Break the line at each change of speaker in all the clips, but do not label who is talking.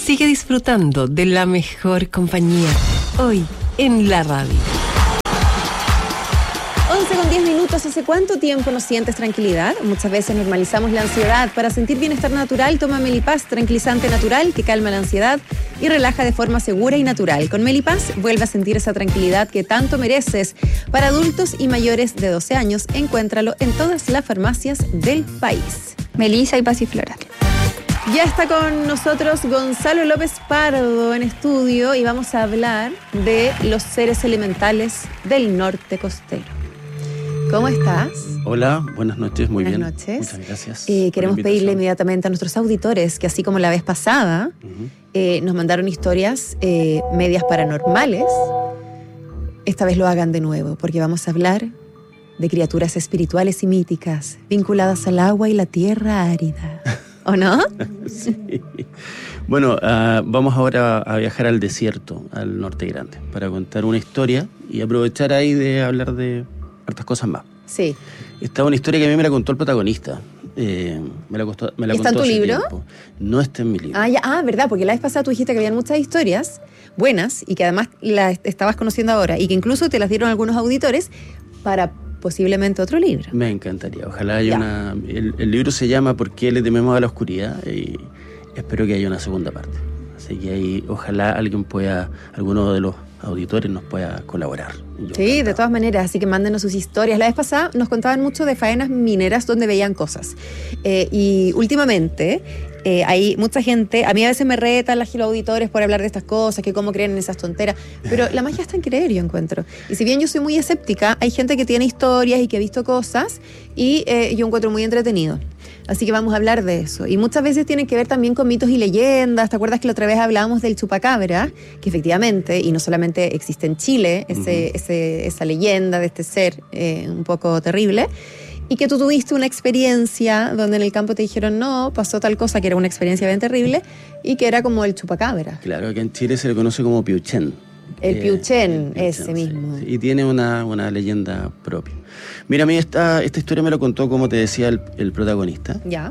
Sigue disfrutando de la mejor compañía, hoy en la radio.
11:10. ¿Hace cuánto tiempo no sientes tranquilidad? Muchas veces normalizamos la ansiedad. Para sentir bienestar natural, toma Melipaz, tranquilizante natural que calma la ansiedad y relaja de forma segura y natural. Con Melipaz vuelve a sentir esa tranquilidad que tanto mereces. Para adultos y mayores de 12 años, encuéntralo en todas las farmacias del país.
Melissa y Pasifloral.
Ya está con nosotros Gonzalo López Pardo en estudio y vamos a hablar de los seres elementales del norte costero. ¿Cómo estás?
Hola, buenas noches, muy bien.
Buenas noches.
Muchas gracias.
Queremos pedirle inmediatamente a nuestros auditores que así como la vez pasada nos mandaron historias medias paranormales, esta vez lo hagan de nuevo, porque vamos a hablar de criaturas espirituales y míticas vinculadas al agua y la tierra árida. ¿O no?
Sí. Bueno, vamos ahora a viajar al desierto, al Norte Grande, para contar una historia y aprovechar ahí de hablar de hartas cosas más.
Sí.
Esta es una historia que a mí me la contó el protagonista. Me la contó
¿Está en tu libro?
Tiempo. No está en mi libro.
Verdad, porque la vez pasada tú dijiste que habían muchas historias buenas y que además las estabas conociendo ahora y que incluso te las dieron algunos auditores para posiblemente otro libro.
Me encantaría. Ojalá haya una... El libro se llama ¿Por qué le tememos a la oscuridad? Y espero que haya una segunda parte. Así que ahí ojalá alguno de los auditores nos pueda colaborar.
Sí, de todas maneras, así que mándenos sus historias. La vez pasada nos contaban mucho de faenas mineras donde veían cosas. Y últimamente hay mucha gente, a mí a veces me retan los auditores por hablar de estas cosas, que cómo creen en esas tonteras, pero la magia está en creer, yo encuentro. Y si bien yo soy muy escéptica, hay gente que tiene historias y que ha visto cosas y yo encuentro muy entretenido. Así que vamos a hablar de eso. Y muchas veces tienen que ver también con mitos y leyendas. ¿Te acuerdas que la otra vez hablábamos del chupacabra? Que efectivamente, y no solamente existe en Chile, esa leyenda de este ser un poco terrible, y que tú tuviste una experiencia donde en el campo te dijeron no, pasó tal cosa que era una experiencia bien terrible y que era como el chupacabra.
Claro, que en Chile se le conoce como Piuchén.
El Piuchén, ese mismo.
Sí. Y tiene una leyenda propia. Mira, a mí esta historia me lo contó, como te decía, el protagonista.
Ya.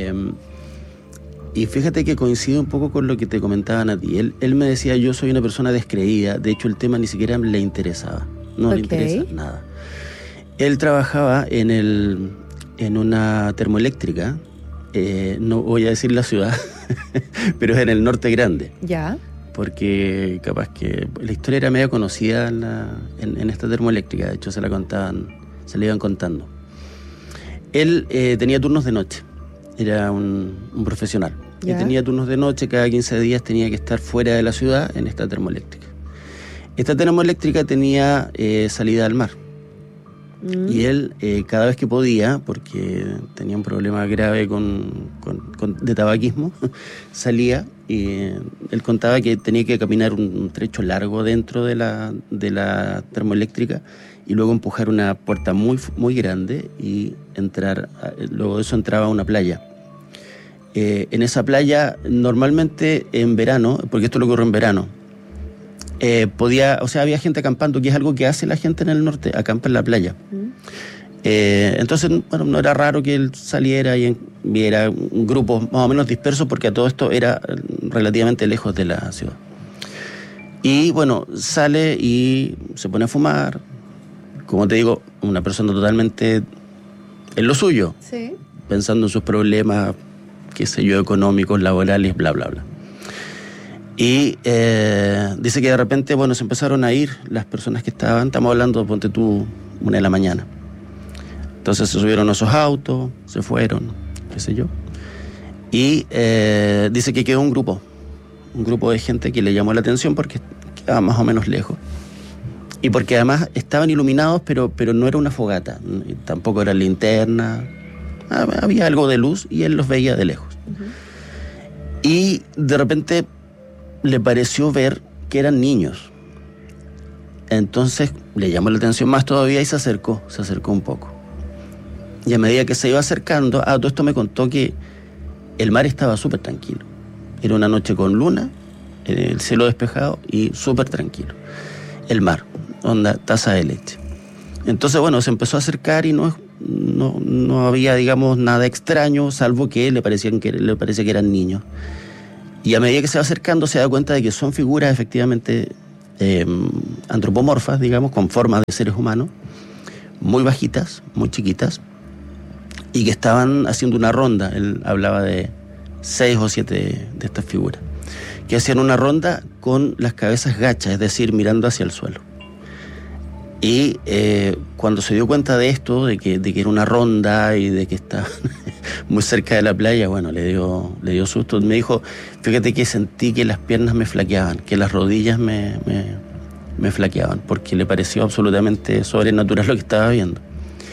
Y fíjate que coincide un poco con lo que te comentaban a ti. Él me decía, yo soy una persona descreída. De hecho, el tema ni siquiera le interesaba. No le interesa nada. Él trabajaba en una termoeléctrica. No voy a decir la ciudad, pero es en el Norte Grande.
Ya.
Porque capaz que la historia era medio conocida en esta termoeléctrica. De hecho, se le iban contando. Él tenía turnos de noche. Era un profesional.
¿Ya?
Y tenía turnos de noche, cada 15 días tenía que estar fuera de la ciudad en esta termoeléctrica. Esta termoeléctrica tenía salida al mar. Y él, cada vez que podía, porque tenía un problema grave de tabaquismo, salía y él contaba que tenía que caminar un trecho largo dentro de la termoeléctrica y luego empujar una puerta muy, muy grande y entrar. Luego de eso entraba a una playa. En esa playa, normalmente en verano, porque esto lo ocurre en verano, había gente acampando, que es algo que hace la gente en el norte, acampa en la playa. Entonces, bueno, no era raro que él saliera y viera un grupo más o menos disperso, porque a todo esto era relativamente lejos de la ciudad. Y bueno, sale y se pone a fumar. Como te digo, una persona totalmente en lo suyo,
Sí.
pensando en sus problemas, qué sé yo, económicos, laborales, bla, bla, bla. Y dice que de repente, bueno, se empezaron a ir las personas que estamos hablando, ponte tú, 1 de la mañana. Entonces se subieron a esos autos, se fueron, qué sé yo. Y dice que quedó un grupo de gente que le llamó la atención porque quedaba más o menos lejos. Y porque además estaban iluminados, pero no era una fogata, tampoco era linterna, había algo de luz y él los veía de lejos. Y de repente le pareció ver que eran niños. Entonces le llamó la atención más todavía y se acercó un poco. Y a medida que se iba acercando, todo esto me contó que el mar estaba súper tranquilo. Era una noche con luna, el cielo despejado y súper tranquilo. El mar, onda, taza de leche. Entonces, bueno, se empezó a acercar y no había, digamos, nada extraño, salvo que le parecía que eran niños. Y a medida que se va acercando se da cuenta de que son figuras efectivamente antropomorfas, digamos, con formas de seres humanos, muy bajitas, muy chiquitas, y que estaban haciendo una ronda. Él hablaba de 6 o 7 de estas figuras, que hacían una ronda con las cabezas gachas, es decir, mirando hacia el suelo. Y cuando se dio cuenta de esto, de que era una ronda y de que estaban muy cerca de la playa, bueno, le dio susto. Me dijo, fíjate que sentí que las piernas me flaqueaban, que las rodillas me flaqueaban, porque le pareció absolutamente sobrenatural lo que estaba viendo.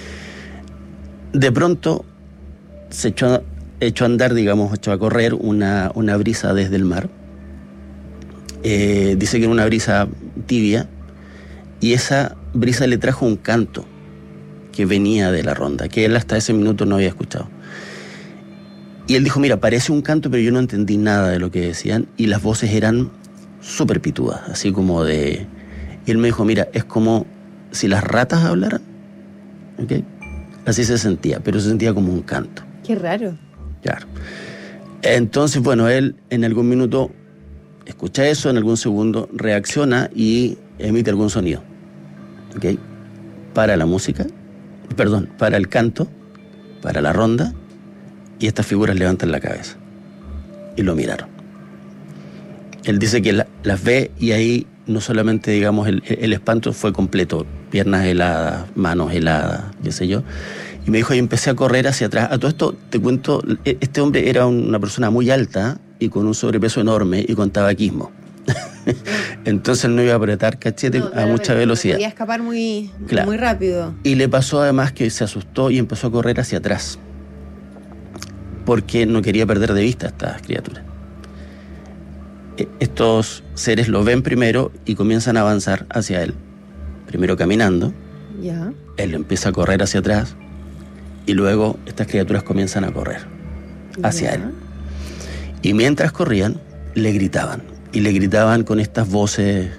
De pronto se echó a andar, digamos, echó a correr una brisa desde el mar. Dice que era una brisa tibia, y esa brisa le trajo un canto que venía de la ronda, que él hasta ese minuto no había escuchado. Y él dijo, mira, parece un canto, pero yo no entendí nada de lo que decían, y las voces eran súper pitudas, así como de... Y él me dijo, mira, es como si las ratas hablaran, ¿ok? Así se sentía, pero se sentía como un canto.
Qué raro.
Claro. Entonces, bueno, él en algún minuto escucha eso, en algún segundo reacciona y emite algún sonido, ¿ok? Para la música, perdón, para el canto, para la ronda, y estas figuras levantan la cabeza y lo miraron. Él dice que las ve, y ahí no solamente, digamos, el espanto fue completo, piernas heladas, manos heladas, qué sé yo, y me dijo, yo empecé a correr hacia atrás. A todo esto te cuento, este hombre era una persona muy alta y con un sobrepeso enorme y con tabaquismo. Entonces no iba a apretar cachete a mucha velocidad.
Podía escapar muy,
claro,
muy rápido.
Y le pasó además que se asustó y empezó a correr hacia atrás, porque no quería perder de vista a estas criaturas. Estos seres lo ven primero y comienzan a avanzar hacia él. Primero caminando,
Ya.
él empieza a correr hacia atrás, y luego estas criaturas comienzan a correr hacia él. Y mientras corrían, le gritaban. Y le gritaban con estas voces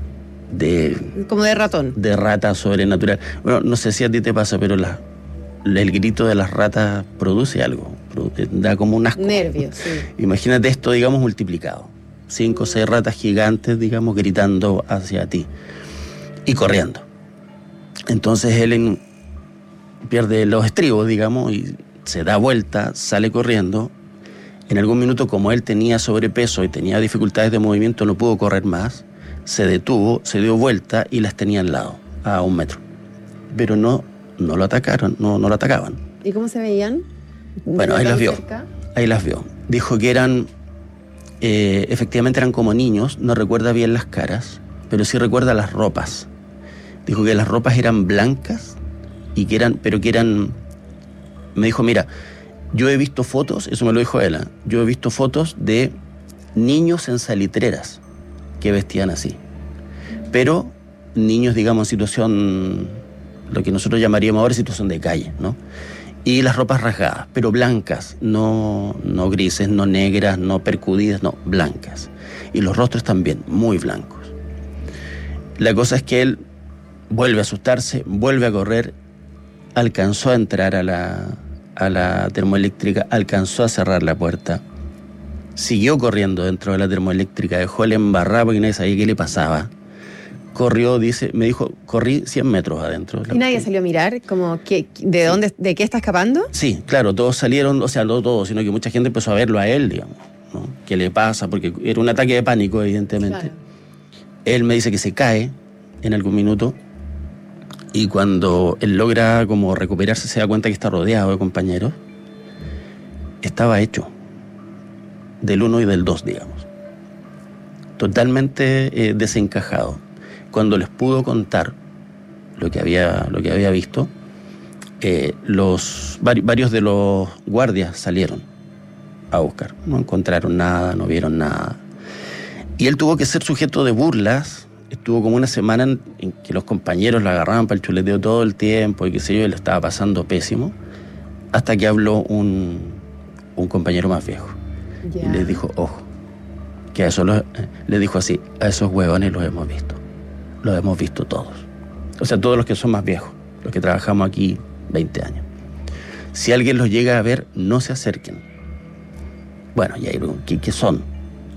como de ratón.
de rata sobrenatural. Bueno, no sé si a ti te pasa, pero el grito de las ratas produce algo. Da como un asco.
Nervios, sí.
Imagínate esto, digamos, multiplicado. 5 o 6 ratas gigantes, digamos, gritando hacia ti. Y corriendo. Entonces él pierde los estribos, digamos, y se da vuelta, sale corriendo. En algún minuto, como él tenía sobrepeso y tenía dificultades de movimiento, no pudo correr más, se detuvo, se dio vuelta y las tenía al lado, a 1 metro. Pero no lo atacaron, no lo atacaban.
¿Y cómo se veían?
Bueno, ahí las vio.
Cerca.
Ahí las vio. Dijo que eran, efectivamente eran como niños, no recuerda bien las caras, pero sí recuerda las ropas. Dijo que las ropas eran blancas y que eran, me dijo, mira, yo he visto fotos, eso me lo dijo él, yo he visto fotos de niños en salitreras que vestían así. Pero niños, digamos, en situación, lo que nosotros llamaríamos ahora situación de calle, ¿no? Y las ropas rasgadas, pero blancas, no grises, no negras, no percudidas, no, blancas. Y los rostros también, muy blancos. La cosa es que él vuelve a asustarse, vuelve a correr, alcanzó a entrar a la termoeléctrica, alcanzó a cerrar la puerta, siguió corriendo dentro de la termoeléctrica, dejó el embarrado porque nadie sabía qué le pasaba. Corrió, me dijo, corrí 100 metros adentro.
¿Y nadie salió a mirar? Como, ¿de qué está escapando?
Sí, claro, todos salieron, o sea, no todos, sino que mucha gente empezó a verlo a él, digamos, ¿no? ¿Qué le pasa? Porque era un ataque de pánico, evidentemente.
Claro.
Él me dice que se cae en algún minuto, y cuando él logra como recuperarse, se da cuenta que está rodeado de compañeros. Estaba hecho del 1 y del 2, digamos. Totalmente desencajado. Cuando les pudo contar lo que había visto, varios de los guardias salieron a buscar. No encontraron nada, no vieron nada. Y él tuvo que ser sujeto de burlas. Estuvo como una semana en que los compañeros lo agarraban para el chuleteo todo el tiempo y qué sé yo, él estaba pasando pésimo, hasta que habló un compañero más viejo.
Ya.
Y les dijo, ojo, que a eso le dijo así, a esos huevones los hemos visto todos. O sea, todos los que son más viejos, los que trabajamos aquí 20 años. Si alguien los llega a ver, no se acerquen. Bueno, y ahí, ¿qué son?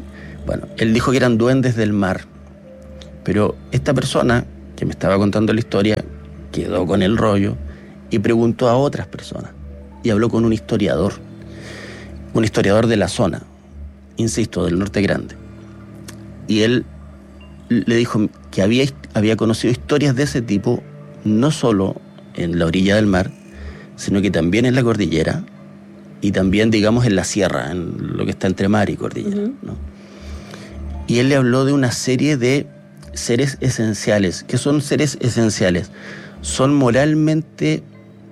Bueno, él dijo que eran duendes del mar, pero esta persona que me estaba contando la historia quedó con el rollo y preguntó a otras personas y habló con un historiador de la zona, insisto, del Norte Grande, y él le dijo que había conocido historias de ese tipo no solo en la orilla del mar, sino que también en la cordillera y también, digamos, en la sierra, en lo que está entre mar y cordillera, ¿no? Y él le habló de una serie de seres esenciales. ¿Qué son seres esenciales? Son moralmente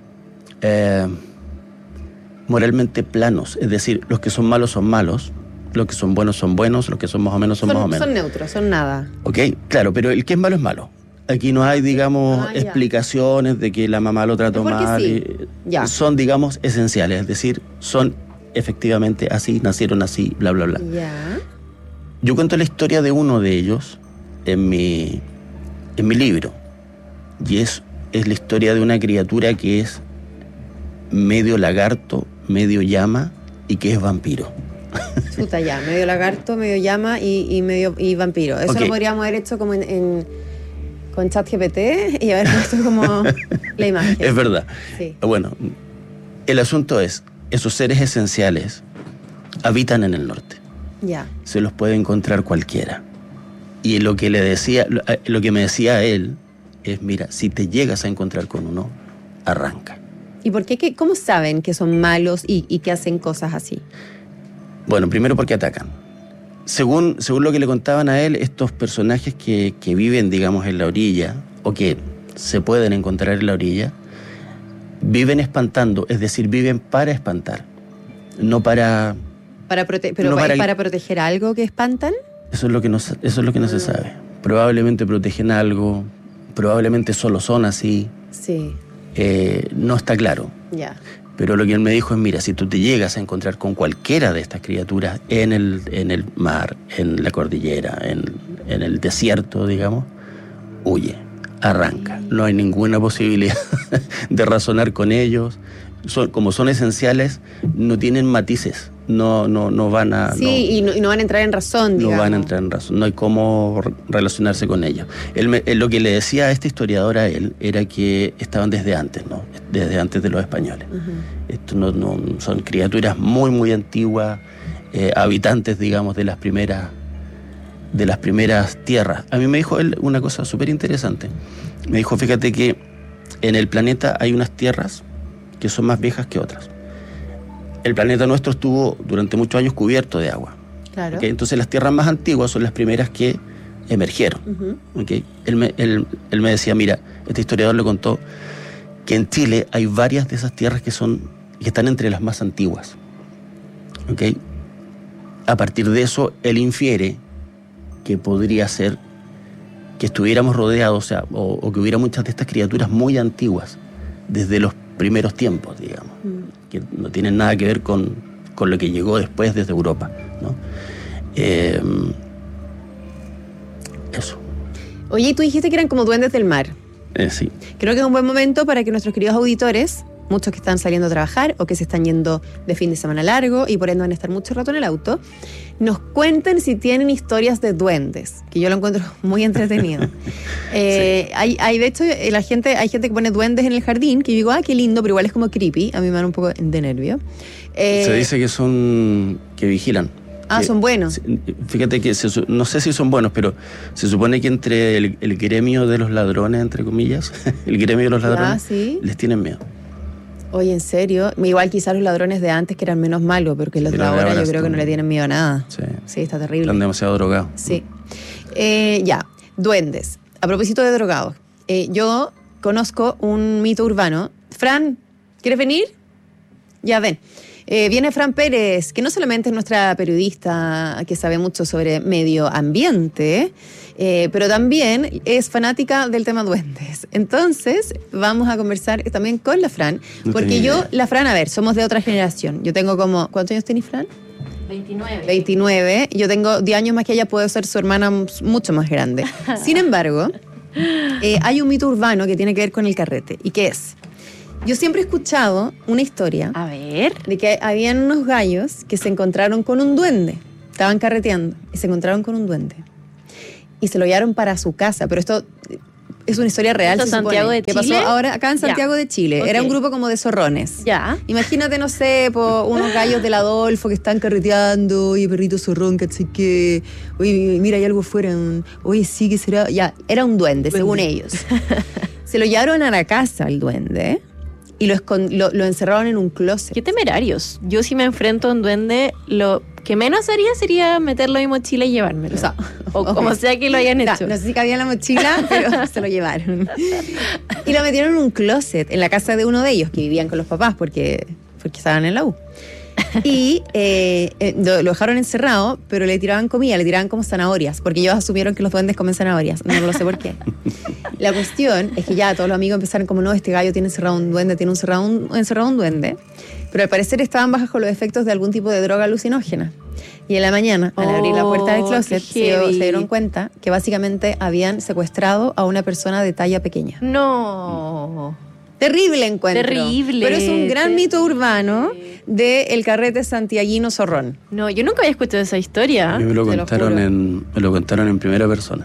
planos, es decir, los que son malos, los que son buenos, los que son más o menos, son más o menos.
Son neutros, son nada.
Ok, claro, pero el que es malo es malo. Aquí no hay, digamos, explicaciones de que la mamá lo trató mal.
Sí.
Son, digamos, esenciales, es decir, son efectivamente así, nacieron así, bla, bla, bla.
Ya.
Yo cuento la historia de uno de ellos en mi libro. Y es la historia de una criatura que es medio lagarto, medio llama y que es vampiro.
Chuta, ya, medio lagarto, medio llama y medio vampiro. Eso lo podríamos haber hecho como con ChatGPT y haber puesto como la imagen.
Es verdad.
Sí.
Bueno, el asunto es, esos seres esenciales habitan en el norte.
Ya.
Se los puede encontrar cualquiera. Y lo que me decía él es, mira, si te llegas a encontrar con uno, arranca.
¿Y por qué? ¿Cómo saben que son malos y que hacen cosas así?
Bueno, primero porque atacan. Según lo que le contaban a él, estos personajes que viven, digamos, en la orilla, o que se pueden encontrar en la orilla, viven espantando, es decir, viven para espantar, no para... ¿Para
proteger algo que espantan?
Eso es lo que no se sabe. Probablemente protegen algo, probablemente solo son así.
Sí.
No está claro.
Ya.
Pero lo que él me dijo es, mira, si tú te llegas a encontrar con cualquiera de estas criaturas en el mar, en la cordillera, en el desierto, digamos, huye, arranca. No hay ninguna posibilidad de razonar con ellos. Como son esenciales, no tienen matices. No van a...
Sí, no, y no van a entrar en razón, digamos.
No van a entrar en razón, no hay cómo relacionarse con ellos. Él lo que le decía a este historiador a él era que estaban desde antes, ¿no? Desde antes de los españoles. Uh-huh. Esto no son criaturas muy, muy antiguas, habitantes, digamos, de las primeras tierras. A mí me dijo él una cosa súper interesante. Me dijo, fíjate que en el planeta hay unas tierras que son más viejas que otras. El planeta nuestro estuvo durante muchos años cubierto de agua.
Claro.
¿Okay? Entonces las tierras más antiguas son las primeras que emergieron. Uh-huh. ¿Okay? Él me decía, mira, este historiador le contó que en Chile hay varias de esas tierras que están entre las más antiguas. ¿Okay? A partir de eso, él infiere que podría ser que estuviéramos rodeados, o que hubiera muchas de estas criaturas muy antiguas, desde los primeros tiempos, digamos, que no tienen nada que ver con lo que llegó después desde Europa, ¿no? Eso.
Oye, y tú dijiste que eran como duendes del mar.
Sí.
Creo que es un buen momento para que nuestros queridos auditores, muchos que están saliendo a trabajar o que se están yendo de fin de semana largo y por ende van a estar mucho rato en el auto, nos cuenten si tienen historias de duendes, que yo lo encuentro muy entretenido. Sí. Hay de hecho, hay gente que pone duendes en el jardín, que yo digo, qué lindo, pero igual es como creepy, a mí me dan un poco de nervio.
Se dice que vigilan.
Son buenos.
Fíjate que no sé si son buenos, pero se supone que entre el gremio de los ladrones, entre comillas, el gremio de los ladrones,
¿sí?
Les tienen miedo.
Oye, ¿en serio? Igual quizás los ladrones de antes que eran menos malos, pero que los de ahora yo creo que no le tienen miedo a nada. Sí, está terrible.
Están demasiado drogados.
Sí. Duendes. A propósito de drogados, yo conozco un mito urbano. Fran, ¿quieres venir? Ya, ven. Viene Fran Pérez, que no solamente es nuestra periodista que sabe mucho sobre medio ambiente, pero también es fanática del tema duendes. Entonces, vamos a conversar también con la Fran, porque la Fran, a ver, somos de otra generación. Yo tengo como, ¿cuántos años tenés, Fran? 29. Yo tengo 10 años más que ella, puedo ser su hermana mucho más grande. Sin embargo, hay un mito urbano que tiene que ver con el carrete. ¿Y qué es? Yo siempre he escuchado una historia,
a ver,
de que habían unos gallos que se encontraron con un duende. estaban carreteando y se encontraron con un duende. Y se lo llevaron para su casa, pero esto es una historia real.
¿Esto
se supone,
Santiago de
que
Chile?
pasó ahora acá en Santiago de Chile.
Ok.
Era un grupo como de zorrones.
Ya.
Imagínate, no sé, unos gallos del Adolfo que están carreteando, oye, perrito zorrón, ¿cachai? Que, oye, mira, hay algo fuera, oye, sí, ¿qué será? Ya, era un duende, según ellos. Se lo llevaron a la casa, el duende, y lo encerraron en un closet.
Qué temerarios. Yo si me enfrento a un duende, lo que menos haría sería meterlo en mi mochila y llevármelo.
O sea,
o
ok.
como sea que lo hayan hecho.
No sé si cabía en la mochila, pero se lo llevaron. Y lo metieron en un closet en la casa de uno de ellos, que vivían con los papás porque estaban en la U. Y lo dejaron encerrado, pero le tiraban comida, le tiraban como zanahorias, porque ellos asumieron que los duendes comen zanahorias. No lo sé por qué. La cuestión es que ya todos los amigos empezaron como, no, este gallo tiene encerrado un duende, encerrado un duende. Pero al parecer estaban bajo los efectos de algún tipo de droga alucinógena. Y en la mañana, al abrir la puerta del closet,
qué heavy.
se dieron cuenta que básicamente habían secuestrado a una persona de talla pequeña.
No.
Terrible encuentro.
Terrible.
Pero es un gran mito urbano del carrete santiaguino zorrón.
No, yo nunca había escuchado esa historia.
A mí me lo
Te lo
contaron
juro.
me lo contaron en primera persona.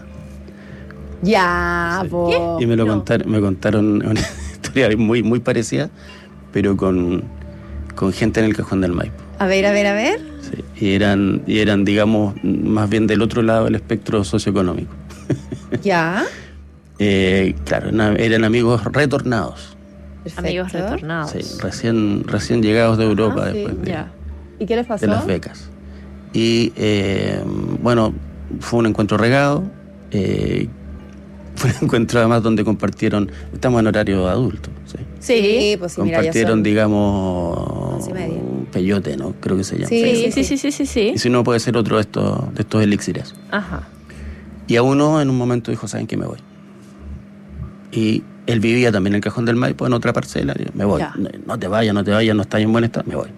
Ya,
Sí.
po.
Y me
No.
contaron una historia muy, muy parecida, pero con gente en el Cajón del Maipo.
A ver.
Sí. Y eran, digamos, más bien del otro lado del espectro socioeconómico.
Ya.
Claro, eran amigos retornados.
Amigos
Perfecto.
retornados.
Sí, recién llegados de Europa
Ah, sí,
después de,
ya.
¿Y qué les pasó?
de las becas. Y bueno, fue un encuentro regado. Fue un encuentro además donde compartieron, estamos en horario adulto, ¿sí?
Sí, pues sí, mira, ya
Compartieron,
son
digamos,
11:30.
un peyote, ¿no? Creo que se llama.
Sí.
Y si no, puede ser otro de estos elixires.
Ajá.
Y a uno en un momento dijo, ¿saben qué? Me voy. Y él vivía también en el Cajón del Maipo, en otra parcela. Digo, me voy.
Ya.
No te vayas, no estás en buen estado. Me voy.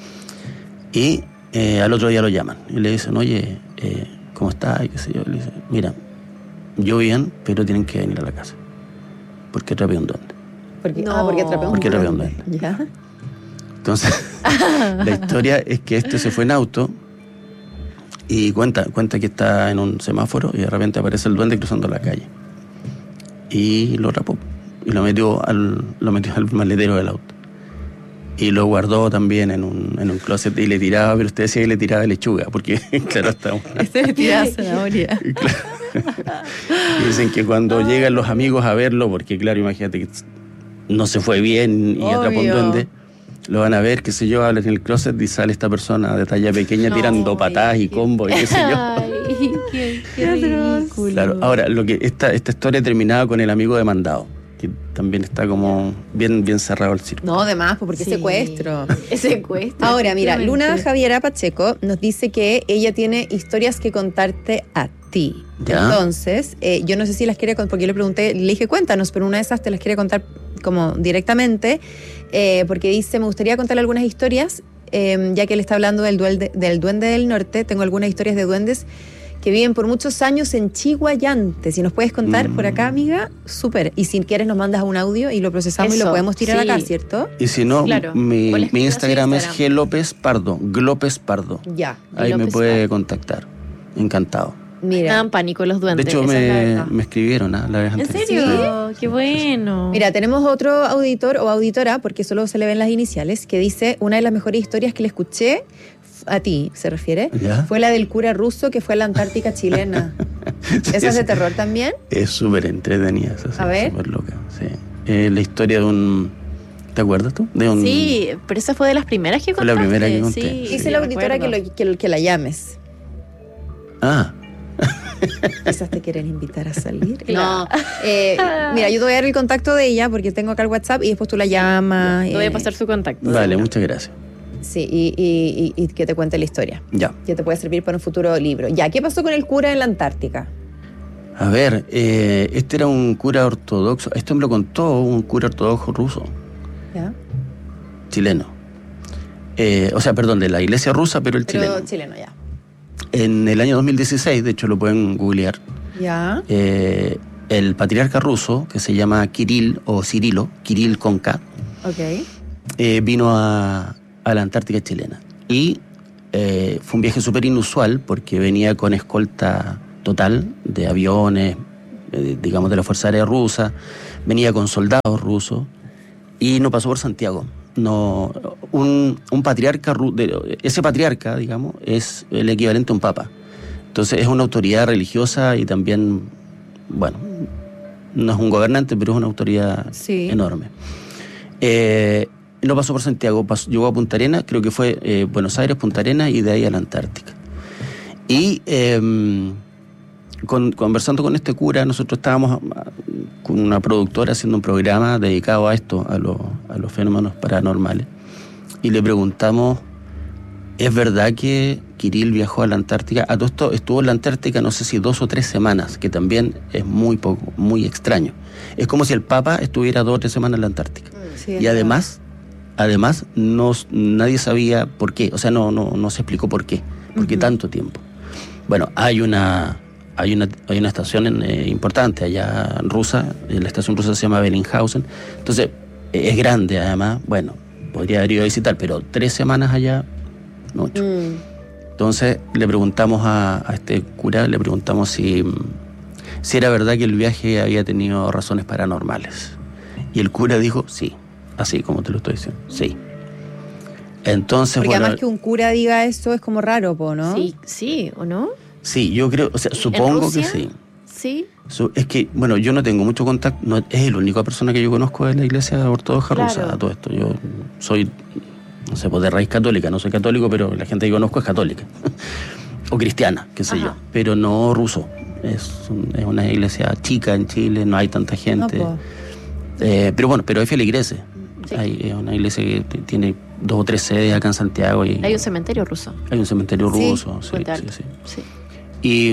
Y al otro día lo llaman. Y le dicen, oye, ¿cómo estás? Y qué sé yo. Le dice, mira, yo bien, pero tienen que venir a la casa. Porque atrapé un duende.
Porque,
No.
porque atrapé un
Porque atrapé un
duende. Ya.
Entonces, la historia es que este se fue en auto y cuenta que está en un semáforo y de repente aparece el duende cruzando la calle. Y lo atrapó. Y lo metió al maletero del auto. Y lo guardó también en un closet y le tiraba, pero usted decía que le tiraba lechuga, porque claro, está una...
Este le tiraba zanahoria.
Y claro. Y dicen que cuando llegan los amigos a verlo, porque claro, imagínate que no se fue bien y atrapó un
Obvio.
duende, lo van a ver, qué sé yo, hablan en el closet y sale esta persona de talla pequeña
No,
tirando patadas y combos y qué sé yo.
Ay, qué ridículo.
Claro, ahora, esta historia terminaba con el amigo demandado, que también está como bien cerrado el círculo.
No, además, porque
Sí.
es secuestro.
Es secuestro.
Ahora, mira,
efectivamente.
Luna Javiera Pacheco nos dice que ella tiene historias que contarte a ti.
Ya.
Entonces, yo no sé si las quiere contar, porque yo le pregunté, le dije cuéntanos, pero una de esas te las quiere contar como directamente, porque dice, me gustaría contarle algunas historias, ya que él está hablando del duende del norte. Tengo algunas historias de duendes que viven por muchos años en Chihuayante. Si nos puedes contar por acá, amiga, súper. Y si quieres nos mandas un audio y lo procesamos y lo
Eso,
podemos tirar
sí.
acá, ¿cierto?
Y si no,
Claro.
mi
¿Cuál es su
Instagram es
Instagram?
Glópez Pardo.
Ya.
Ahí me
López
puede
Pardo.
contactar. Encantado.
Me
Mira.
dan pánico los duendes.
De hecho,
esa es la verdad.
me escribieron la vez
¿En
anterior.
serio? Qué bueno.
Mira, tenemos otro auditor o auditora, porque solo se le ven las iniciales, que dice, una de las mejores historias que le escuché, a ti se refiere,
¿Ya?
fue la del cura ruso que fue a la Antártica chilena. ¿Esa es de terror también?
Es súper entretenida, esa, sí,
A ver.
súper loca. Sí. La historia de un... ¿Te acuerdas tú? De un,
Sí, pero esa fue de las primeras que
Fue la
contaste.
primera que conté.
Sí,
Sí.
Dice la auditora
recuerdo.
que la llames.
Ah,
Quizás te quieren invitar a salir.
Claro.
No, mira, yo te voy a dar el contacto de ella porque tengo acá el WhatsApp y después tú la llamas.
Te voy a pasar su contacto.
vale, muchas gracias.
Sí, y que te cuente la historia.
Ya.
Que te puede servir para un futuro libro. Ya, ¿qué pasó con el cura en la Antártica?
A ver, este era un cura ortodoxo. Esto me lo contó un cura ortodoxo ruso,
¿Ya?
chileno. O sea, perdón, de la iglesia rusa, pero el
Pero
chileno.
chileno, ya.
En el año 2016, de hecho lo pueden googlear,
Ya.
el patriarca ruso, que se llama Kirill o Cirilo, Kirill con K,
Ok.
vino a la Antártica chilena. Y fue un viaje súper inusual porque venía con escolta total de aviones, digamos, de la Fuerza Aérea Rusa, venía con soldados rusos y no pasó por Santiago. No, un patriarca, ese patriarca, digamos, es el equivalente a un papa. Entonces es una autoridad religiosa y también, bueno, no es un gobernante, pero es una autoridad enorme. No pasó por Santiago, llegó a Punta Arenas, creo que fue Buenos Aires, Punta Arenas y de ahí a la Antártica. Y conversando con este cura, nosotros estábamos con una productora haciendo un programa dedicado a esto, a los fenómenos paranormales. Y le preguntamos, ¿es verdad que Kirill viajó a la Antártica? A todo esto estuvo en la Antártica no sé si 2 o 3 semanas, que también es muy poco, muy extraño. Es como si el Papa estuviera 2 o 3 semanas en la Antártica. Sí, y además nadie sabía por qué, o sea, no se explicó por qué tanto tiempo. Bueno, hay una estación importante allá rusa, la estación rusa se llama Bellinghausen, entonces es grande además, bueno, podría haber ido a visitar, pero 3 semanas allá, mucho. Entonces le preguntamos a este cura, le preguntamos si era verdad que el viaje había tenido razones paranormales. Y el cura dijo, sí, así como te lo estoy diciendo, sí. Entonces,
porque además que un cura diga esto es como raro, ¿no?
Sí, ¿o no?
Sí, yo creo, o sea, supongo que sí.
Sí.
Es que, bueno, yo no tengo mucho contacto, no es la única persona que yo conozco de la iglesia ortodoxa rusa, a todo esto. Yo soy, no sé, pues de raíz católica, no soy católico, pero la gente que conozco es católica. O cristiana, qué sé yo, pero no ruso. Es una iglesia chica en Chile, no hay tanta gente. No, pero bueno, pero hay feligreses. Sí. Hay una iglesia que tiene 2 o 3 sedes acá en Santiago. Y
hay un cementerio ruso.
Hay un cementerio ruso, sí. Y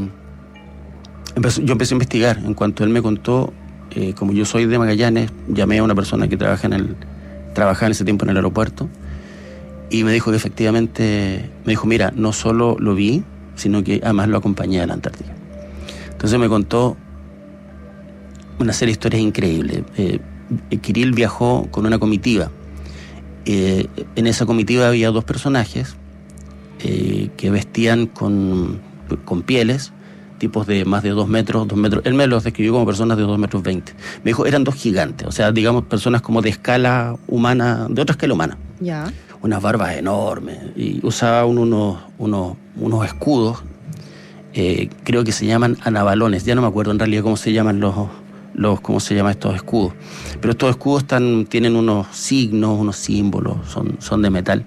yo empecé a investigar. En cuanto él me contó, como yo soy de Magallanes, llamé a una persona que trabajaba en ese tiempo en el aeropuerto y me dijo que efectivamente, mira, no solo lo vi, sino que además lo acompañé a la Antártica. Entonces me contó una serie de historias increíbles. Kirill viajó con una comitiva. En esa comitiva había 2 personajes que vestían con pieles, tipos de más de 2 metros. Él me los describió como personas de 2,20 metros. Me dijo, eran 2 gigantes, o sea, digamos, personas como de escala humana, de otra escala humana.
Ya.
Unas barbas enormes, y usaban unos escudos, creo que se llaman anabalones, ya no me acuerdo en realidad cómo se llaman cómo se llaman estos escudos. Pero estos escudos tienen unos signos, unos símbolos, son de metal.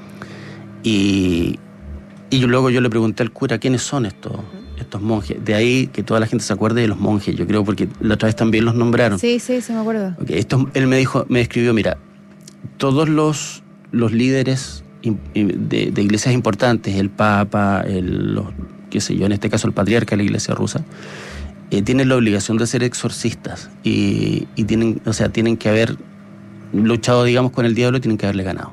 Y luego yo le pregunté al cura, ¿quiénes son estos monjes? De ahí que toda la gente se acuerde de los monjes, yo creo, porque la otra vez también los nombraron.
Sí, se me acuerdo.
Okay, él me describió, mira, todos los líderes de iglesias importantes, el Papa, qué sé yo, en este caso el patriarca de la iglesia rusa, tienen la obligación de ser exorcistas y tienen que haber luchado, digamos, con el diablo y tienen que haberle ganado.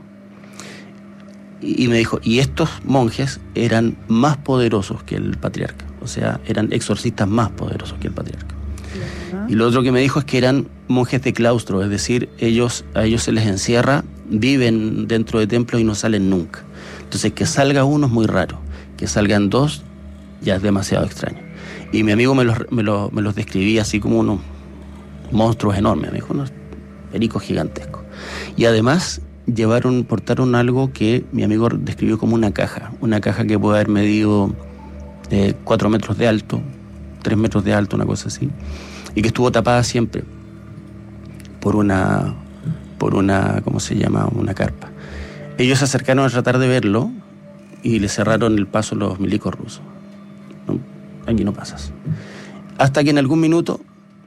Y me dijo, y estos monjes eran más poderosos que el patriarca, o sea, eran exorcistas más poderosos que el patriarca. Y lo otro que me dijo es que eran monjes de claustro, es decir, a ellos se les encierra, viven dentro de templos y no salen nunca. Entonces, que salga uno es muy raro, que salgan 2 ya es demasiado extraño. Y mi amigo me los describía así como unos monstruos enormes, me dijo, unos pericos gigantescos. Y además portaron algo que mi amigo describió como una caja que puede haber medido 4 metros de alto, 3 metros de alto, una cosa así, y que estuvo tapada siempre por una ¿cómo se llama? Una carpa. Ellos se acercaron a tratar de verlo y le cerraron el paso a los milicos rusos. No, aquí no pasas. Hasta que en algún minuto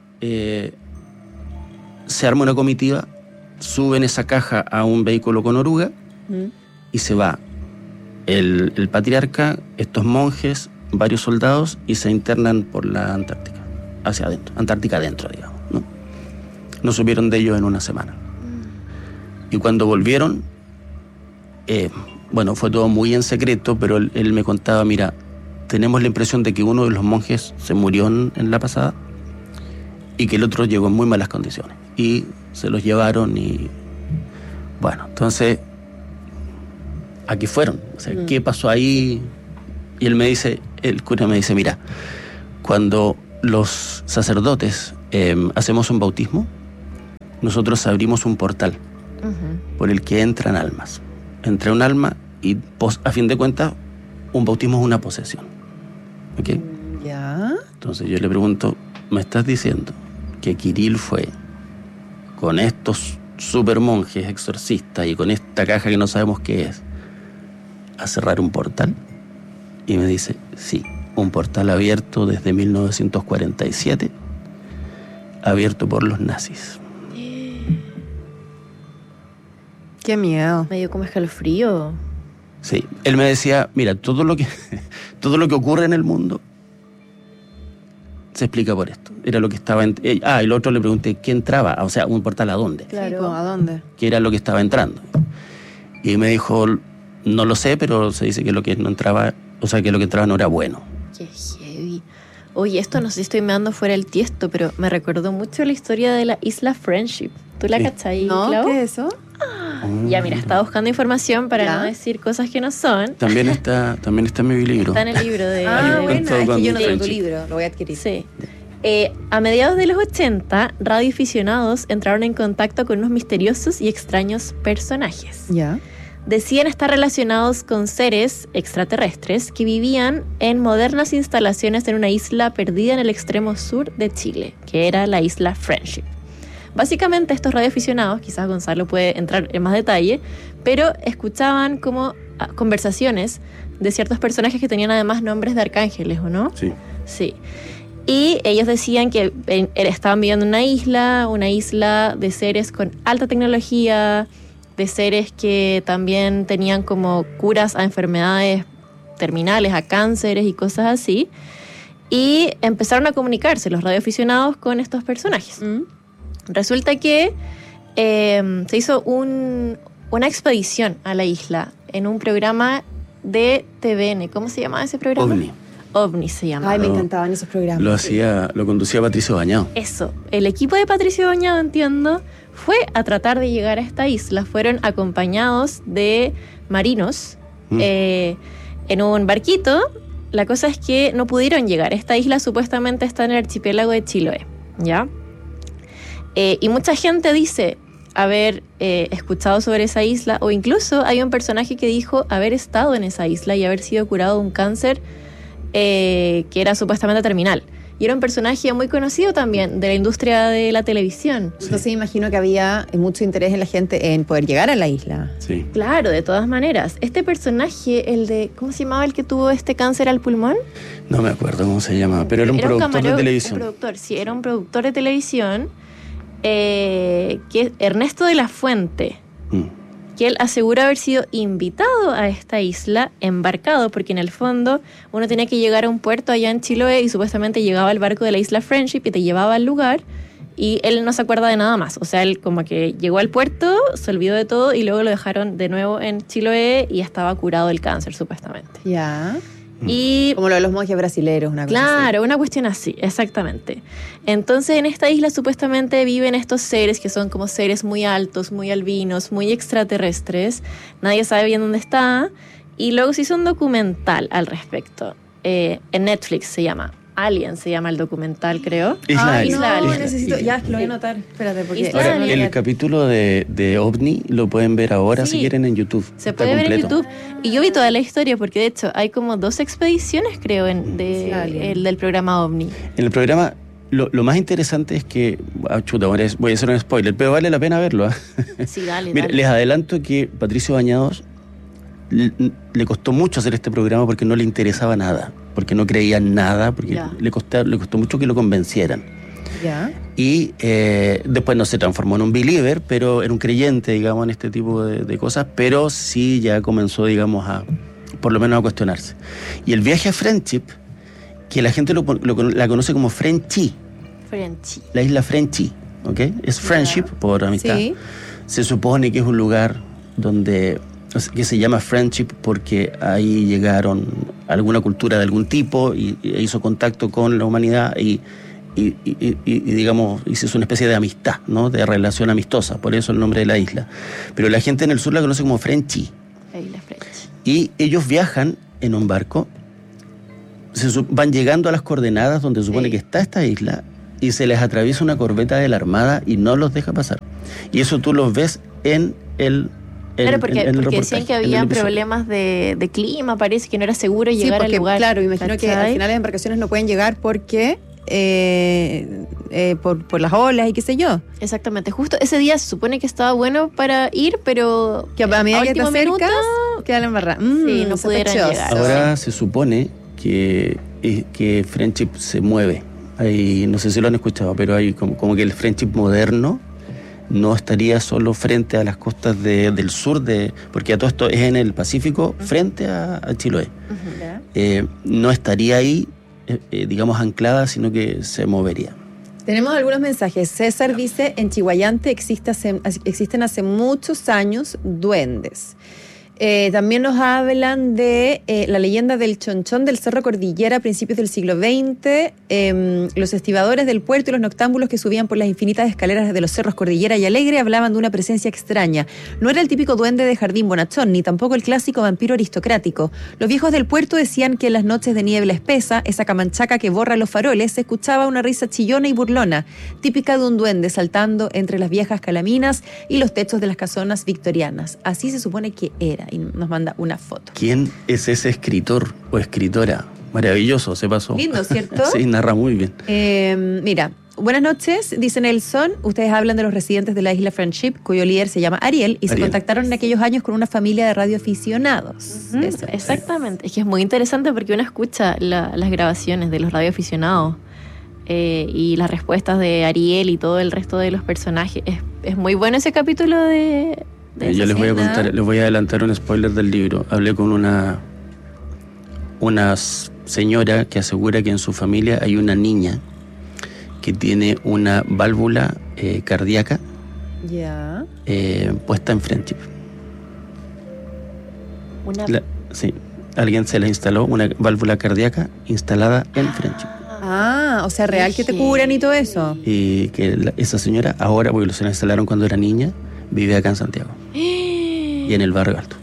se arma una comitiva, suben esa caja a un vehículo con oruga y se va el patriarca, estos monjes, varios soldados, y se internan por la Antártica, hacia adentro, Antártica adentro, digamos, ¿no? No supieron de ellos en una semana. Y cuando volvieron, fue todo muy en secreto, pero él me contaba, mira, tenemos la impresión de que uno de los monjes se murió en la pasada y que el otro llegó en muy malas condiciones. Y se los llevaron y... Bueno, entonces ¿a qué fueron? O sea, ¿qué pasó ahí? Y el cura me dice, mira, cuando los sacerdotes hacemos un bautismo, nosotros abrimos un portal por el que entran almas. Entra un alma y, a fin de cuentas, un bautismo es una posesión. ¿Ok?
Ya.
Entonces yo le pregunto, ¿me estás diciendo que Kirill fue con estos super monjes exorcistas y con esta caja que no sabemos qué es a cerrar un portal? Y me dice, sí, un portal abierto desde 1947, abierto por los nazis.
Qué miedo.
Me dio como escalofrío.
Sí, él me decía, mira, todo lo que ocurre en el mundo se explica por esto. Era lo que estaba y el otro le pregunté, ¿qué entraba? O sea, un portal ¿a dónde?
Claro.
Sí, ¿a dónde?
¿Qué era lo que estaba entrando? Y me dijo, no lo sé, pero se dice que lo que no entraba, o sea, que lo que entraba no era bueno.
Qué heavy. Oye, esto no sé si estoy meando fuera el tiesto, pero me recordó mucho la historia de la isla Friendship. ¿Tú la
Sí.
cachai,
¿No?
Clau?
¿Qué es eso?
Ya, mira, estaba buscando información para
¿Ya?
no decir cosas que no son.
También está en mi libro.
Está en el libro de...
Ah,
Ahí
bueno,
contó
es
con
que yo no tengo tu
Friendship.
libro, lo voy a adquirir.
Sí. A mediados de los 80, radioaficionados entraron en contacto con unos misteriosos y extraños personajes.
Ya.
Decían estar relacionados con seres extraterrestres que vivían en modernas instalaciones en una isla perdida en el extremo sur de Chile, que era la isla Friendship. Básicamente estos radioaficionados, quizás Gonzalo puede entrar en más detalle, pero escuchaban como conversaciones de ciertos personajes que tenían además nombres de arcángeles, ¿o no?
Sí.
Sí. Y ellos decían que estaban viviendo en una isla de seres con alta tecnología, de seres que también tenían como curas a enfermedades terminales, a cánceres y cosas así. Y empezaron a comunicarse los radioaficionados con estos personajes. Resulta que se hizo una expedición a la isla en un programa de TVN. ¿Cómo se llamaba ese programa?
OVNI.
OVNI se llama.
Ay, me encantaban esos programas.
Lo conducía Patricio Bañado.
Eso, el equipo de Patricio Bañado, entiendo, fue a tratar de llegar a esta isla. Fueron acompañados de marinos en un barquito. La cosa es que no pudieron llegar. Esta isla supuestamente está en el archipiélago de Chiloé, ¿ya? Y mucha gente dice haber escuchado sobre esa isla, o incluso hay un personaje que dijo haber estado en esa isla y haber sido curado de un cáncer que era supuestamente terminal. Y era un personaje muy conocido también de la industria de la televisión.
Entonces imagino que había mucho interés en la gente en poder llegar a la isla.
Sí.
Claro, de todas maneras. Este personaje, el de, ¿cómo se llamaba el que tuvo este cáncer al pulmón?
No me acuerdo cómo se llamaba, pero era un productor de televisión.
Sí, era un productor de televisión, que es Ernesto de la Fuente, que él asegura haber sido invitado a esta isla, embarcado, porque en el fondo uno tenía que llegar a un puerto allá en Chiloé y supuestamente llegaba el barco de la isla Friendship y te llevaba al lugar, y él no se acuerda de nada más. O sea, él como que llegó al puerto, se olvidó de todo y luego lo dejaron de nuevo en Chiloé y estaba curado del cáncer supuestamente.
Ya.
Y
Como lo de los monjes brasileros, una cosa
claro, una cuestión así, exactamente. Entonces en esta isla supuestamente viven estos seres que son como seres muy altos, muy albinos, muy extraterrestres. Nadie sabe bien dónde está. Y luego se hizo un documental al respecto. En Netflix se llama. Alien se llama el documental, creo.
Isla
Ay,
Alien.
no,
Isla Alien.
necesito, ya, lo voy a anotar. Espérate, porque...
Isla
Ahora,
Alien.
el capítulo de OVNI lo pueden ver ahora
Sí.
si quieren en YouTube.
Se
Está
puede ver en
completo.
YouTube. Y yo vi toda la historia porque de hecho hay como 2 expediciones, creo,
Sí, Alien.
el del programa OVNI.
En el programa, lo más interesante es que... chuta, voy a hacer un spoiler, pero vale la pena verlo.
Sí, dale,
Mira,
dale.
les adelanto que Patricio Bañados le costó mucho hacer este programa porque no le interesaba nada, porque no creía en nada, porque
Ya.
le costó mucho que lo convencieran.
Ya.
Y después no se transformó en un believer, pero era un creyente, digamos, en este tipo de cosas, pero sí ya comenzó, digamos, por lo menos a cuestionarse. Y el viaje a Friendship, que la gente la conoce como Frenchy,
Frenchy.
la isla Frenchy, ¿ok? Es Friendship por amistad.
Sí.
Se supone que es un lugar donde que se llama Friendship porque ahí llegaron alguna cultura de algún tipo y hizo contacto con la humanidad y digamos, hizo una especie de amistad, ¿no? De relación amistosa, por eso el nombre de la isla. Pero la gente en el sur la conoce como Frenchy.
La isla Frenchy.
Y ellos viajan en un barco, van llegando a las coordenadas donde se supone que está esta isla, y se les atraviesa una corbeta de la Armada y no los deja pasar. Y eso tú los ves en el
Claro, porque
reportaje,
decían que había problemas de clima, parece que no era seguro llegar al lugar.
Claro, imagino que al final las embarcaciones no pueden llegar porque por las olas y qué sé yo.
Exactamente, justo ese día se supone que estaba bueno para ir, pero
que a medida que te acercas queda la embarrada.
Sí, no pudieron llegar.
Ahora se supone que Friendship se mueve. Ahí, no sé si lo han escuchado, pero hay como que el Friendship moderno no estaría solo frente a las costas del sur, porque a todo esto es en el Pacífico, frente a Chiloé. No estaría ahí, digamos, anclada, sino que se movería.
Tenemos algunos mensajes. César dice, en Chihuayante existen hace muchos años duendes. También nos hablan de la leyenda del Chonchón del Cerro Cordillera a principios del siglo XX, los estibadores del puerto y los noctámbulos que subían por las infinitas escaleras de los cerros Cordillera y Alegre hablaban de una presencia extraña. No era el típico duende de jardín bonachón, ni tampoco el clásico vampiro aristocrático. Los viejos del puerto decían que en las noches de niebla espesa, esa camanchaca que borra los faroles, se escuchaba una risa chillona y burlona, típica de un duende saltando entre las viejas calaminas y los techos de las casonas victorianas. Así se supone que era. Y nos manda una foto.
¿Quién es ese escritor o escritora? Maravilloso, se pasó.
Lindo, ¿cierto?
Sí, narra muy bien.
Mira, buenas noches, dice Nelson. Ustedes hablan de los residentes de la isla Friendship, cuyo líder se llama Ariel, y se contactaron en aquellos años con una familia de radioaficionados.
Exactamente. Es que es muy interesante porque uno escucha las grabaciones de los radioaficionados y las respuestas de Ariel y todo el resto de los personajes. Es muy bueno ese capítulo de
yo les voy a contar, les voy a adelantar un spoiler del libro. Hablé con una señora que asegura que en su familia hay una niña que tiene una válvula cardíaca puesta en Friendship. Sí, alguien se la instaló, una válvula cardíaca instalada en Friendship.
O sea, real que te curan y todo eso.
Y que esa señora ahora, porque se la instalaron cuando era niña, vive acá en Santiago. Y en el Barrio Alto.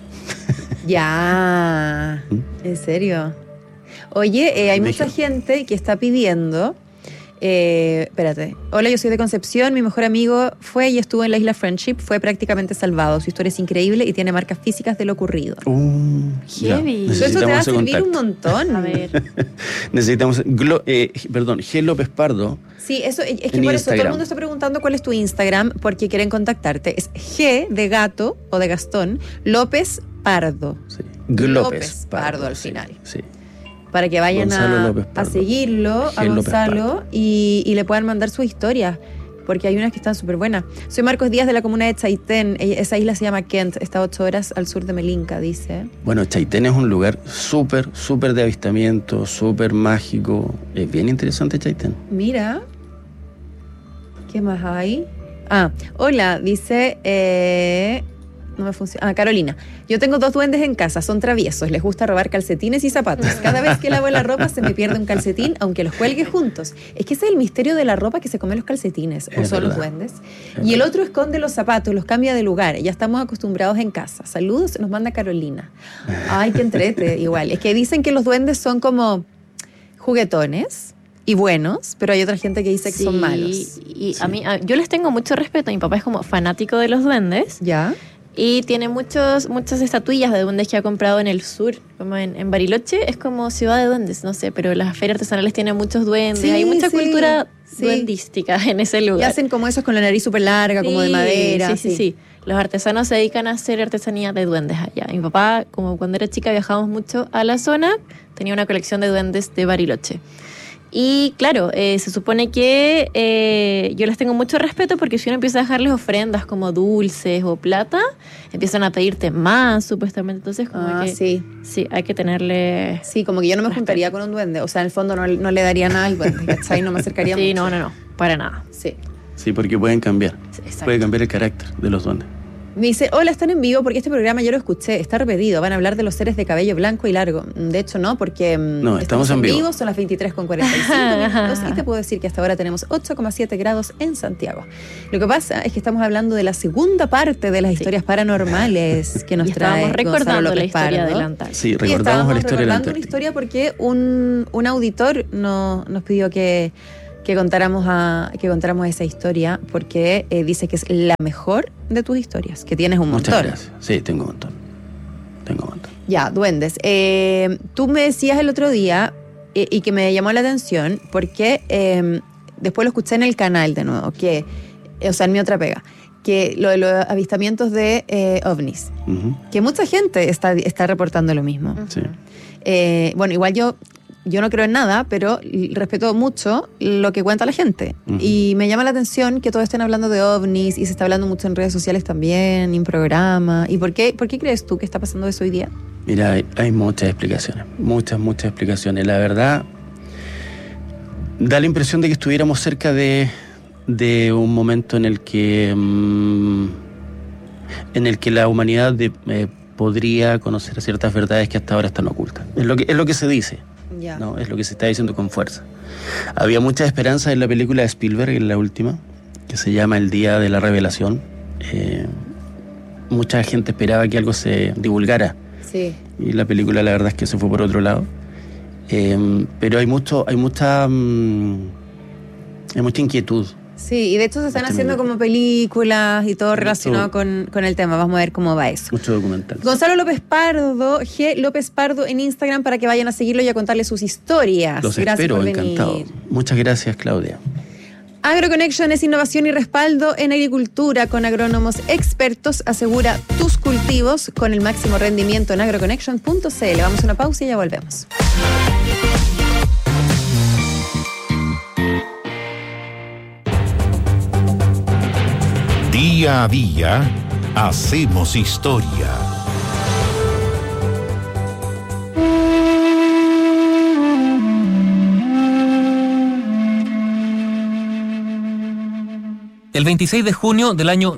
Ya. ¿En serio? Oye, hay mucha gente que está pidiendo... espérate. Hola, yo soy de Concepción. Mi mejor amigo fue y estuvo en la isla Friendship. Fue prácticamente salvado. Su historia es increíble y tiene marcas físicas de lo ocurrido.
Heavy.
Eso te va a servir un montón.
A ver.
Necesitamos... G. López Pardo.
Sí, eso es que por eso todo el mundo está preguntando cuál es tu Instagram porque quieren contactarte. Es G de gato o de Gastón, López Pardo.
Sí.
López Pardo al final.
Sí.
Para que vayan a seguirlo, a Gonzalo, y le puedan mandar sus historias, porque hay unas que están súper buenas. Soy Marcos Díaz de la comuna de Chaitén. Esa isla se llama Kent, está a 8 horas al sur de Melinca, dice.
Bueno, Chaitén es un lugar súper de avistamiento, súper mágico. Es bien interesante Chaitén.
Mira. ¿Qué más hay? Hola, dice... No me funciona. Carolina. Yo tengo 2 duendes en casa, son traviesos, les gusta robar calcetines y zapatos. Cada vez que lavo la ropa se me pierde un calcetín, aunque los cuelgue juntos. Es que ese es el misterio de la ropa, que se comen los calcetines, o son los duendes. Y el otro esconde los zapatos, los cambia de lugar. Ya estamos acostumbrados en casa. Saludos, nos manda Carolina. Ay, qué entrete, igual. Es que dicen que los duendes son como juguetones y buenos, pero hay otra gente que dice que son malos.
Y yo les tengo mucho respeto. Mi papá es como fanático de los duendes.
¿Ya?
Y tiene muchas estatuillas de duendes que ha comprado en el sur, como en Bariloche, es como ciudad de duendes, no sé, pero las ferias artesanales tienen muchos duendes, hay mucha cultura duendística en ese lugar.
Y hacen como esos con la nariz súper larga, como de madera.
Sí. Los artesanos se dedican a hacer artesanía de duendes allá. Mi papá, como cuando era chica viajábamos mucho a la zona, tenía una colección de duendes de Bariloche. Y claro, se supone que yo les tengo mucho respeto porque si uno empieza a dejarles ofrendas como dulces o plata, empiezan a pedirte más, supuestamente. Entonces, como que sí, hay que tenerle...
Sí, como que yo no me juntaría con un duende. O sea, en el fondo no le daría nada al duende, ¿cachai? No me acercaría mucho.
No, para nada.
Sí.
Sí, porque pueden cambiar.
Exacto.
Puede cambiar el carácter de los duendes.
Me dice, hola, están en vivo porque este programa yo lo escuché, está repetido, van a hablar de los seres de cabello blanco y largo. De hecho no, porque
no, estamos en vivo.
Son las 23:45 y te puedo decir que hasta ahora tenemos 8,7 grados en Santiago. Lo que pasa es que estamos hablando de la segunda parte de las historias paranormales que nos trae
Estábamos recordando la historia de la Antártida.
Sí, recordamos la historia de la Antártida.
Una historia porque un auditor nos pidió que contáramos esa historia porque dice que es la mejor de tus historias, que tienes un montón.
Muchas gracias. Sí, tengo un montón.
Ya, duendes. Tú me decías el otro día y que me llamó la atención porque después lo escuché en el canal de nuevo, en mi otra pega, que lo de los avistamientos de ovnis, que mucha gente está reportando lo mismo.
Sí.
Bueno, igual yo no creo en nada, pero respeto mucho lo que cuenta la gente. Y me llama la atención que todos estén hablando de ovnis y se está hablando mucho en redes sociales también, en programas. ¿Y por qué crees tú que está pasando eso hoy día?
Mira, hay muchas explicaciones, muchas explicaciones. La verdad, da la impresión de que estuviéramos cerca de un momento en el que la humanidad podría conocer ciertas verdades que hasta ahora están ocultas. Es lo que se dice.
Ya.
No, es lo que se está diciendo con fuerza. Había mucha esperanza en la película de Spielberg, en la última, que se llama El Día de la Revelación. Mucha gente esperaba que algo se divulgara.
Sí.
Y la película, la verdad es que se fue por otro lado. Pero hay mucha inquietud.
Sí, y de hecho se están haciendo como películas y todo relacionado con el tema. Vamos a ver cómo va eso.
Mucho documental.
Gonzalo López Pardo, G. López Pardo en Instagram para que vayan a seguirlo y a contarle sus historias.
Los
gracias
espero,
por venir.
encantado. Muchas gracias, Claudia.
AgroConnection es innovación y respaldo en agricultura con agrónomos expertos. Asegura tus cultivos con el máximo rendimiento en agroconnection.cl. Vamos a una pausa y ya volvemos.
Día a día, hacemos historia.
El 26 de junio del año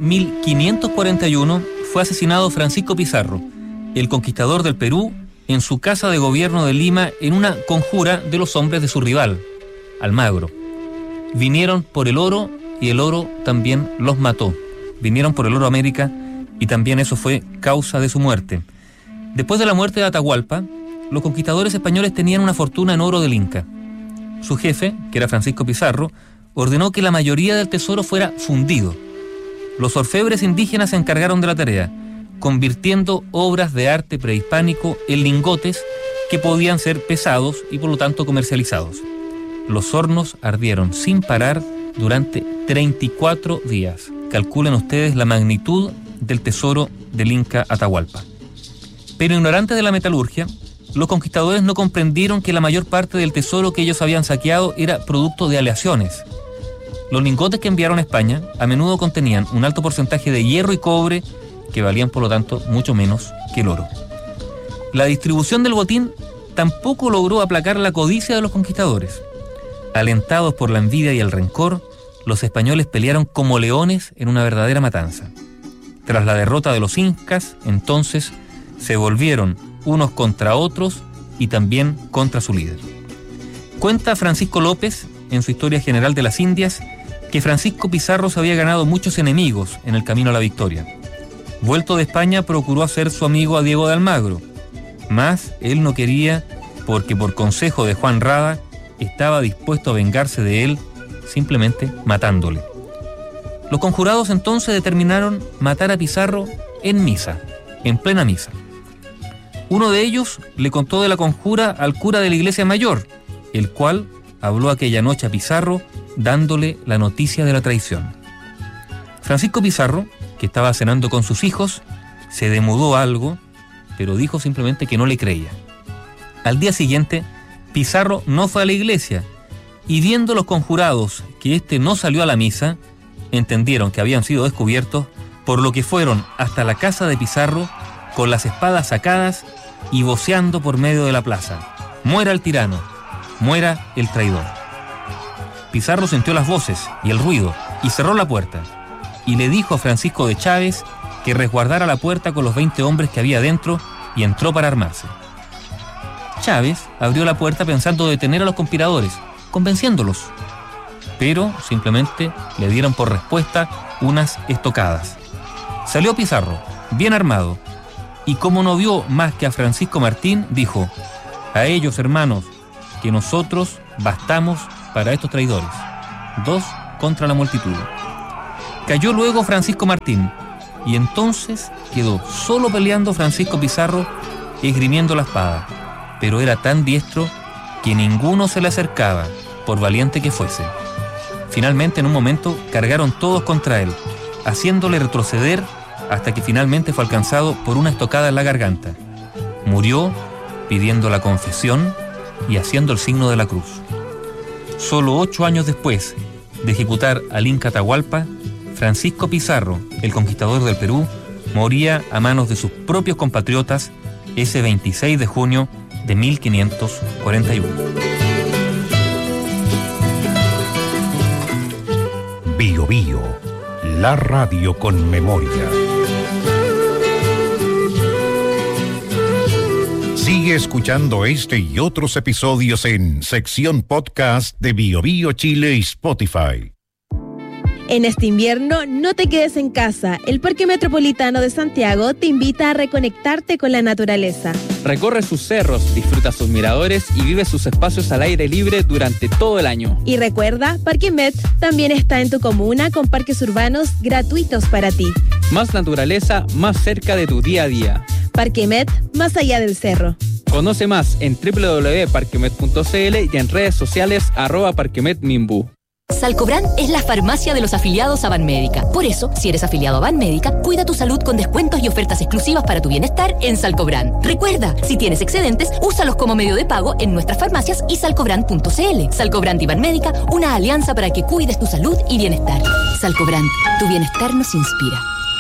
1541 fue asesinado Francisco Pizarro, el conquistador del Perú, en su casa de gobierno de Lima en una conjura de los hombres de su rival, Almagro. Vinieron por el oro y el oro también los mató. Vinieron por el oro a América y también eso fue causa de su muerte. Después de la muerte de Atahualpa, los conquistadores españoles tenían una fortuna en oro del Inca. Su jefe, que era Francisco Pizarro, ordenó que la mayoría del tesoro fuera fundido. Los orfebres indígenas se encargaron de la tarea, convirtiendo obras de arte prehispánico en lingotes que podían ser pesados y por lo tanto comercializados. Los hornos ardieron sin parar durante 34 días. Calculen ustedes la magnitud del tesoro del Inca Atahualpa. Pero ignorantes de la metalurgia, los conquistadores no comprendieron que la mayor parte del tesoro que ellos habían saqueado era producto de aleaciones. Los lingotes que enviaron a España a menudo contenían un alto porcentaje de hierro y cobre que valían por lo tanto mucho menos que el oro. La distribución del botín tampoco logró aplacar la codicia de los conquistadores. Alentados por la envidia y el rencor, los españoles pelearon como leones en una verdadera matanza. Tras la derrota de los incas, entonces, se volvieron unos contra otros y también contra su líder. Cuenta Francisco López, en su Historia General de las Indias, que Francisco Pizarro se había ganado muchos enemigos en el camino a la victoria. Vuelto de España, procuró hacer su amigo a Diego de Almagro, mas él no quería porque por consejo de Juan Rada estaba dispuesto a vengarse de él simplemente matándole. Los conjurados entonces determinaron matar a Pizarro en misa, en plena misa. Uno de ellos le contó de la conjura al cura de la iglesia mayor, el cual habló aquella noche a Pizarro dándole la noticia de la traición. Francisco Pizarro, que estaba cenando con sus hijos, se demudó algo, pero dijo simplemente que no le creía. Al día siguiente, Pizarro no fue a la iglesia, y viendo los conjurados que éste no salió a la misa, entendieron que habían sido descubiertos, por lo que fueron hasta la casa de Pizarro con las espadas sacadas y voceando por medio de la plaza: «Muera el tirano, muera el traidor». Pizarro sintió las voces y el ruido y cerró la puerta, y le dijo a Francisco de Chávez que resguardara la puerta con los 20 hombres que había dentro y entró para armarse. Chávez abrió la puerta pensando detener a los conspiradores, convenciéndolos, pero simplemente le dieron por respuesta unas estocadas. Salió Pizarro, bien armado, y como no vio más que a Francisco Martín, dijo: a ellos, hermanos, que nosotros bastamos para estos traidores. 2 contra la multitud. Cayó luego Francisco Martín, y entonces quedó solo peleando Francisco Pizarro, esgrimiendo la espada, pero era tan diestro que ninguno se le acercaba, por valiente que fuese. Finalmente, en un momento, cargaron todos contra él, haciéndole retroceder hasta que finalmente fue alcanzado por una estocada en la garganta. Murió pidiendo la confesión y haciendo el signo de la cruz. Solo 8 años después de ejecutar al Inca Atahualpa, Francisco Pizarro, el conquistador del Perú, moría a manos de sus propios compatriotas ese 26 de junio de 1541.
Bio Bio, la radio con memoria. Sigue escuchando este y otros episodios en sección podcast de Bio Bio Chile y Spotify.
En este invierno, no te quedes en casa. El Parque Metropolitano de Santiago te invita a reconectarte con la naturaleza.
Recorre sus cerros, disfruta sus miradores y vive sus espacios al aire libre durante todo el año.
Y recuerda, Parque Met también está en tu comuna con parques urbanos gratuitos para ti.
Más naturaleza, más cerca de tu día a día.
Parque Met, más allá del cerro.
Conoce más en www.parquemet.cl y en redes sociales @parquemetminbu.
Salcobran es la farmacia de los afiliados a Banmédica. Por eso, si eres afiliado a Banmédica, cuida tu salud con descuentos y ofertas exclusivas para tu bienestar en Salcobran. Recuerda, si tienes excedentes, úsalos como medio de pago en nuestras farmacias y salcobran.cl. Salcobran y Banmédica, una alianza para que cuides tu salud y bienestar. Salcobran, tu bienestar nos inspira.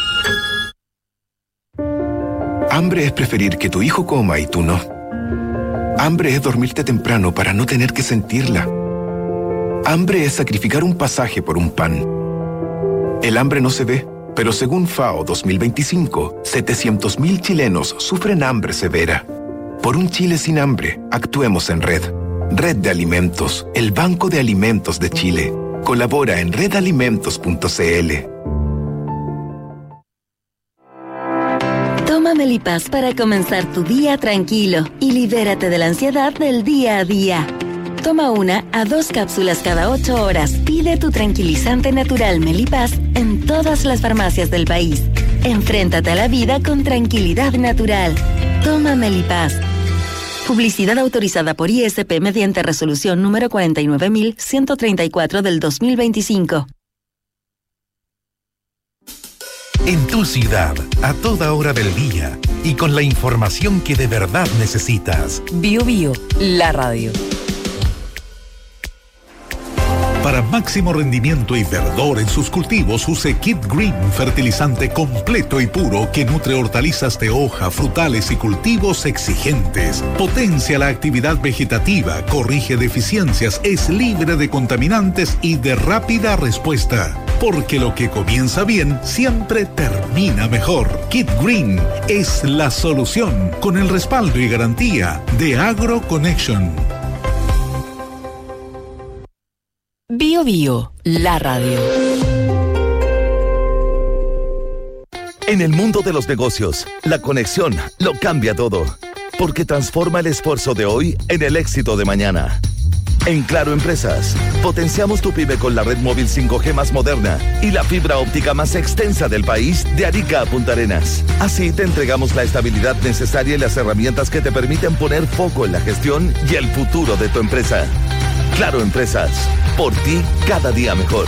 Hambre es preferir que tu hijo coma y tú no. Hambre es dormirte temprano para no tener que sentirla. Hambre es sacrificar un pasaje por un pan. El hambre no se ve, pero según FAO 2025, 700.000 chilenos sufren hambre severa. Por un Chile sin hambre, actuemos en red. Red de Alimentos, el Banco de Alimentos de Chile. Colabora en redalimentos.cl.
Toma Melipaz para comenzar tu día tranquilo y libérate de la ansiedad del día a día. Toma 1 a 2 cápsulas cada 8 horas. Pide tu tranquilizante natural Melipaz en todas las farmacias del país. Enfréntate a la vida con tranquilidad natural. Toma Melipaz. Publicidad autorizada por ISP mediante resolución número 49.134 del 2025.
En tu ciudad, a toda hora del día y con la información que de verdad necesitas.
Bio Bio, la radio.
Para máximo rendimiento y verdor en sus cultivos, use Kit Green, fertilizante completo y puro que nutre hortalizas de hoja, frutales y cultivos exigentes. Potencia la actividad vegetativa, corrige deficiencias, es libre de contaminantes y de rápida respuesta. Porque lo que comienza bien siempre termina mejor. Kit Green es la solución con el respaldo y garantía de AgroConnection.
Bio Bio, la radio.
En el mundo de los negocios, la conexión lo cambia todo, porque transforma el esfuerzo de hoy en el éxito de mañana. En Claro Empresas, potenciamos tu pyme con la red móvil 5G más moderna y la fibra óptica más extensa del país de Arica a Punta Arenas. Así te entregamos la estabilidad necesaria y las herramientas que te permiten poner foco en la gestión y el futuro de tu empresa. Claro Empresas, por ti cada día mejor.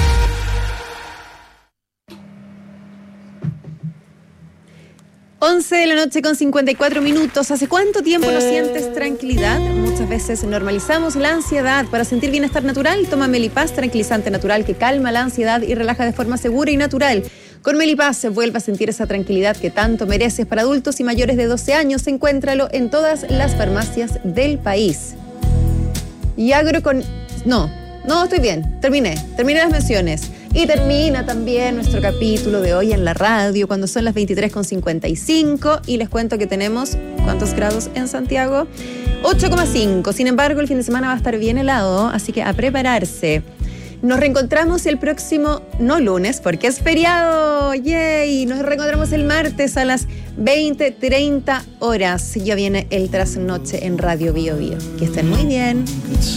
De la noche con 54 minutos. ¿Hace cuánto tiempo no sientes tranquilidad? Muchas veces normalizamos la ansiedad. Para sentir bienestar natural, toma Melipaz, tranquilizante natural que calma la ansiedad y relaja de forma segura y natural. Con Melipaz se vuelve a sentir esa tranquilidad que tanto mereces. Para adultos y mayores de 12 años, encuéntralo en todas las farmacias del país. Y No, estoy bien. Terminé las menciones. Y termina también nuestro capítulo de hoy en la radio cuando son las 23:55 y les cuento que tenemos, ¿cuántos grados en Santiago? 8,5. Sin embargo, el fin de semana va a estar bien helado, así que a prepararse. Nos reencontramos el próximo, no lunes, porque es feriado. ¡Yay! Nos reencontramos el martes a las 20:30 horas. Ya viene el trasnoche en Radio Bio Bio. Que estén muy bien.